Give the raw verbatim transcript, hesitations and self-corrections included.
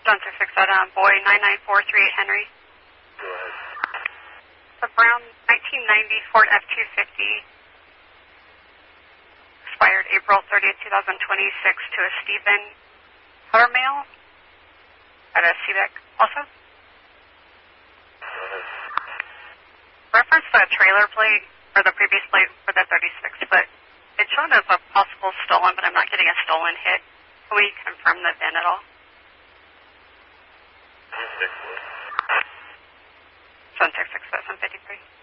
John six six at um, Boy nine nine four three eight Henry. Go ahead. A brown nineteen ninety Ford F two fifty. Expired April thirtieth, twenty twenty-six to a Stephen Huttermail at a C B E C also. Go ahead. Reference the trailer plate or the previous plate for the thirty-six foot. It's shown as a possible stolen, but I'm not getting a stolen hit. Can we confirm the V I N at all? Six foot. seven six six seven fifty-three.